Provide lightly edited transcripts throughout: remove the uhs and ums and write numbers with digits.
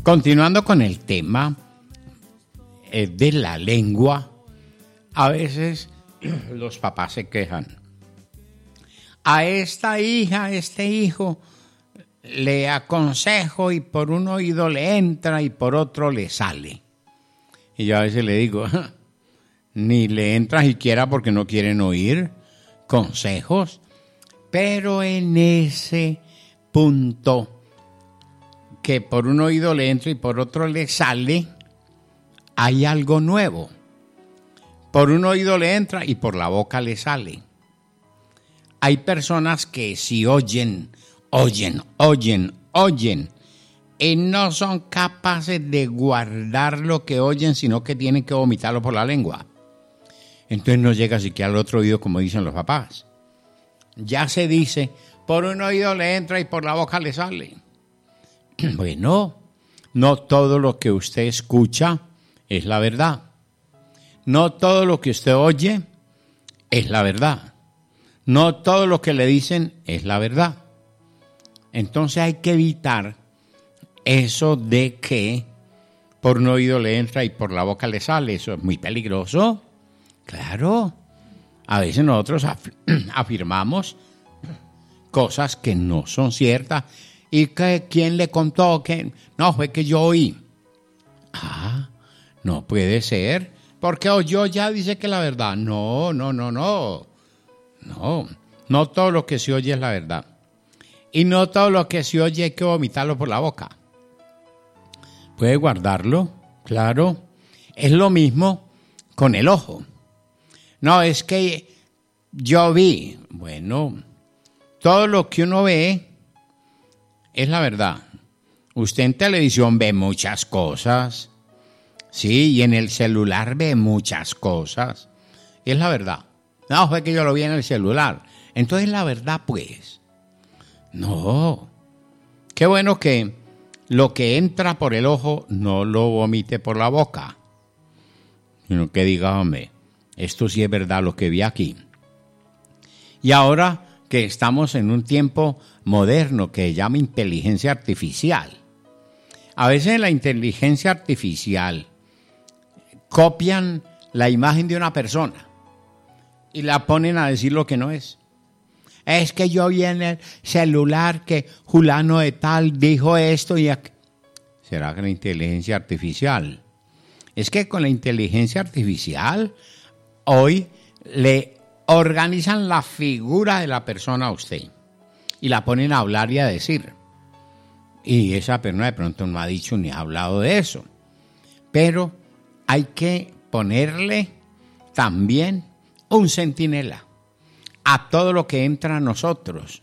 Continuando con el tema de la lengua, a veces los papás se quejan. A esta hija, a este hijo, le aconsejo y por un oído le entra y por otro le sale. Y yo a veces le digo, ni le entra siquiera porque no quieren oír consejos, pero en ese punto que por un oído le entra y por otro le sale, hay algo nuevo. Por un oído le entra y por la boca le sale. Hay personas que si oyen y no son capaces de guardar lo que oyen, sino que tienen que vomitarlo por la lengua. Entonces no llega siquiera al otro oído, como dicen los papás. Ya se dice, por un oído le entra y por la boca le sale. Bueno, no todo lo que usted escucha es la verdad. No todo lo que usted oye es la verdad. No todo lo que le dicen es la verdad. Entonces hay que evitar eso de que por un oído le entra y por la boca le sale. Eso es muy peligroso. Claro. A veces nosotros afirmamos cosas que no son ciertas. ¿Y que quién le contó? Que no, fue que yo oí. Ah, no puede ser. Porque oyó ya dice que la verdad. No. No todo lo que se oye es la verdad. Y no todo lo que se oye hay que vomitarlo por la boca. Puede guardarlo, claro. Es lo mismo con el ojo. No, es que yo vi. Bueno, todo lo que uno ve es la verdad. Usted en televisión ve muchas cosas. Sí, y en el celular ve muchas cosas. Es la verdad. No, fue que yo lo vi en el celular. Entonces la verdad, pues. No. Qué bueno que lo que entra por el ojo no lo vomite por la boca. Sino que diga, hombre, esto sí es verdad lo que vi aquí. Y ahora que estamos en un tiempo moderno que se llama inteligencia artificial. A veces en la inteligencia artificial copian la imagen de una persona y la ponen a decir lo que no es. Es que yo vi en el celular que fulano de tal dijo esto y aquello. ¿Será que la inteligencia artificial? Es que con la inteligencia artificial hoy le organizan la figura de la persona a usted y la ponen a hablar y a decir. Y esa persona de pronto no ha dicho ni ha hablado de eso. Pero hay que ponerle también un centinela a todo lo que entra a nosotros.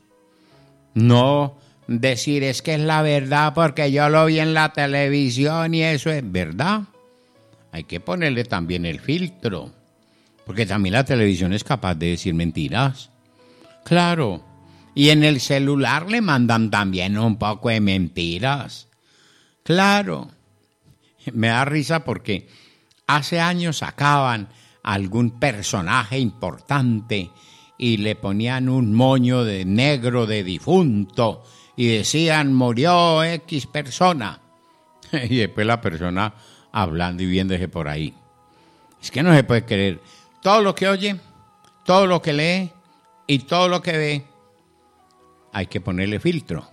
No decir es que es la verdad porque yo lo vi en la televisión y eso es verdad. Hay que ponerle también el filtro, porque también la televisión es capaz de decir mentiras. Claro, y en el celular le mandan también un poco de mentiras. Claro, me da risa porque hace años sacaban algún personaje importante y le ponían un moño de negro de difunto y decían murió X persona. Y después la persona hablando y viéndose por ahí. Es que no se puede creer. Todo lo que oye, todo lo que lee y todo lo que ve, hay que ponerle filtro.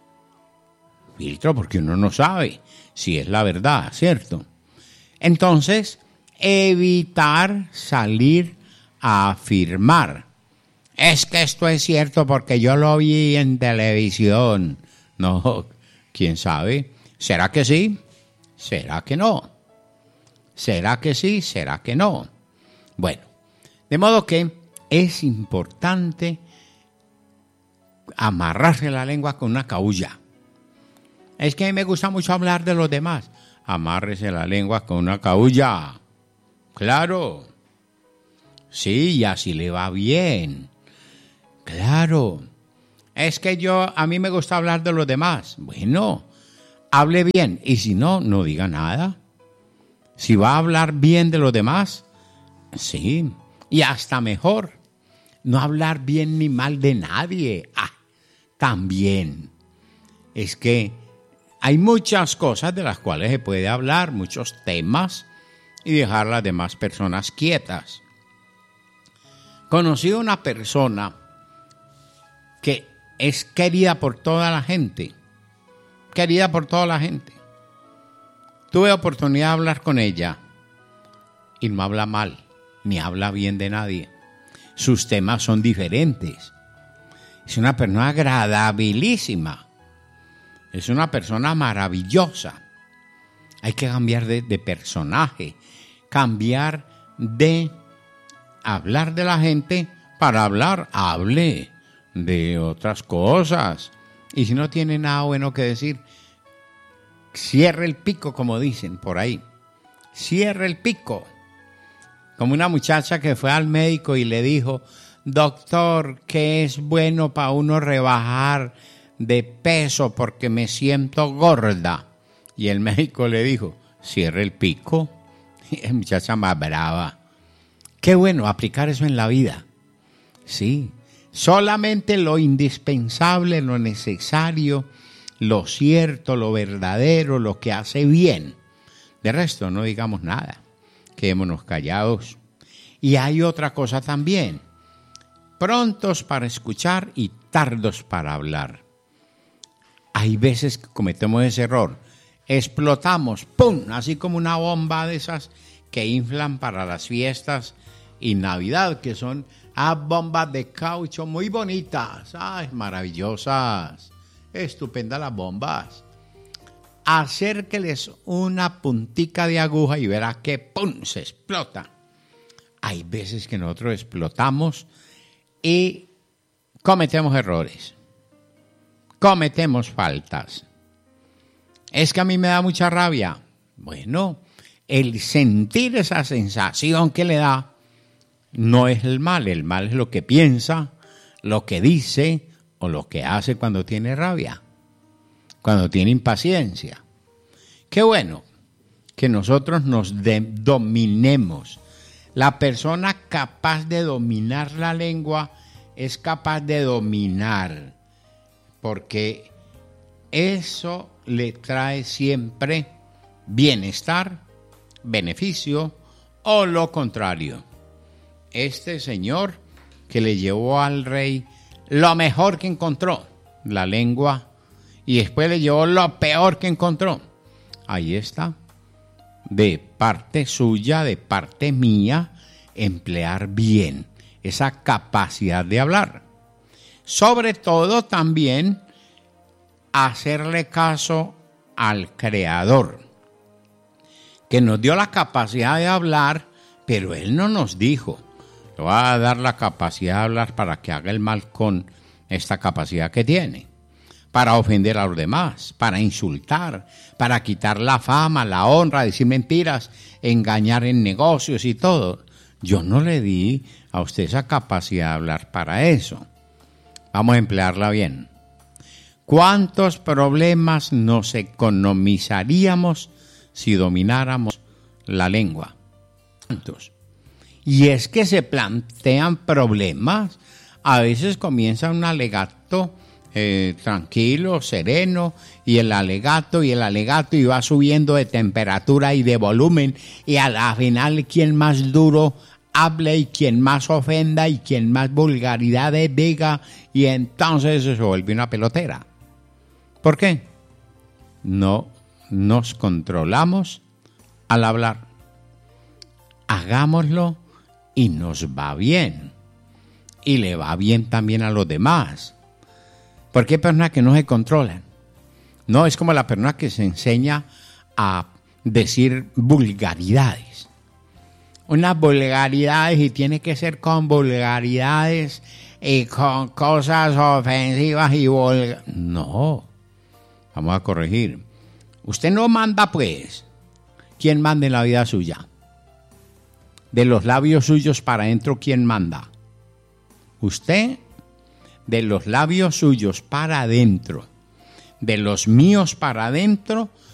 Filtro porque uno no sabe si es la verdad, ¿cierto? Entonces, evitar salir a afirmar. Es que esto es cierto porque yo lo vi en televisión. No, ¿quién sabe? ¿Será que sí? ¿Será que no? ¿Será que sí? ¿Será que no? Bueno, de modo que es importante amarrarse la lengua con una caulla. Es que a mí me gusta mucho hablar de los demás. Amárrese la lengua con una caulla. Claro. Sí, y así le va bien. Claro. Es que a mí me gusta hablar de los demás. Bueno, hable bien. Y si no, no diga nada. Si va a hablar bien de los demás, sí. Y hasta mejor. No hablar bien ni mal de nadie. También. Es que Hay muchas cosas de las cuales se puede hablar, muchos temas, y dejar a las demás personas quietas. Conocí a una persona que es querida por toda la gente. Querida por toda la gente. Tuve oportunidad de hablar con ella y no habla mal, ni habla bien de nadie. Sus temas son diferentes. Es una persona agradabilísima. Es una persona maravillosa. Hay que cambiar de personaje, cambiar de hablar de la gente para hable de otras cosas. Y si no tiene nada bueno que decir, cierre el pico, como dicen por ahí. Cierre el pico. Como una muchacha que fue al médico y le dijo: doctor, ¿qué es bueno para uno rebajar de peso porque me siento gorda? Y el médico le dijo: cierre el pico. Y la muchacha más brava. Qué bueno aplicar eso en la vida. Sí, solamente lo indispensable, lo necesario, lo cierto, lo verdadero, lo que hace bien. De resto, no digamos nada. Quedémonos callados. Y hay otra cosa también. Prontos para escuchar y tardos para hablar. Hay veces que cometemos ese error. Explotamos, ¡pum!, así como una bomba de esas que inflan para las fiestas y Navidad, que son bombas de caucho muy bonitas, maravillosas, estupendas las bombas. Acérqueles una puntica de aguja y verá que ¡pum!, se explota. Hay veces que nosotros explotamos y cometemos errores, cometemos faltas. Es que a mí me da mucha rabia. Bueno, el sentir esa sensación que le da no es el mal es lo que piensa, lo que dice o lo que hace cuando tiene rabia, cuando tiene impaciencia. Qué bueno que nosotros nos dominemos. La persona capaz de dominar la lengua es capaz de dominar, porque eso le trae siempre bienestar, beneficio o lo contrario. Este señor que le llevó al rey lo mejor que encontró, la lengua, y después le llevó lo peor que encontró. Ahí está, de parte suya, de parte mía, emplear bien esa capacidad de hablar. Sobre todo también hacerle caso al Creador, que nos dio la capacidad de hablar, pero Él no nos dijo: le va a dar la capacidad de hablar para que haga el mal con esta capacidad que tiene, para ofender a los demás, para insultar, para quitar la fama, la honra, decir mentiras, engañar en negocios y todo. Yo no le di a usted esa capacidad de hablar para eso. Vamos a emplearla bien. ¿Cuántos problemas nos economizaríamos si domináramos la lengua? ¿Cuántos? Y es que se plantean problemas. A veces comienza un alegato tranquilo, sereno, y el alegato y va subiendo de temperatura y de volumen, y a la final quien más duro hable y quien más ofenda y quien más vulgaridades diga, y entonces se vuelve una pelotera. ¿Por qué? No nos controlamos al hablar. Hagámoslo y nos va bien. Y le va bien también a los demás. Porque hay personas que no se controlan. No, es como la persona que se enseña a decir vulgaridades. Unas vulgaridades, y tiene que ser con vulgaridades y con cosas ofensivas y vulgares. No, vamos a corregir. Usted no manda, pues. ¿Quién manda en la vida suya? De los labios suyos para adentro, ¿quién manda? Usted. De los labios suyos para adentro, de los míos para adentro,